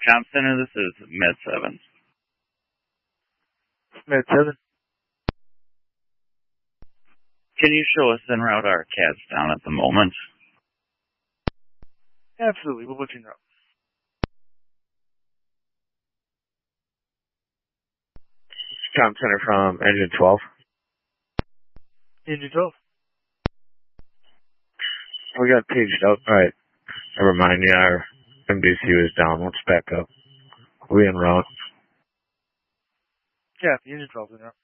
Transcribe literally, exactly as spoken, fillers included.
Com Center, this is Med seven. Med seven. Can you show us en route? Our cat's down at the moment. Absolutely. We'll put you in route. Com Center from Engine twelve. Engine twelve. We got paged out. All right. Never mind. Yeah, our M D C was down. Let's back up. We en route. Yeah, the Engine twelve is en route.